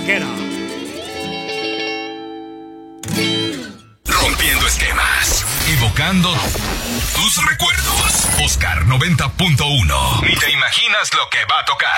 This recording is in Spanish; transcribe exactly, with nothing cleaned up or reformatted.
Tiquera. Rompiendo esquemas, evocando tus recuerdos. Oscar noventa punto uno. Ni te imaginas lo que va a tocar.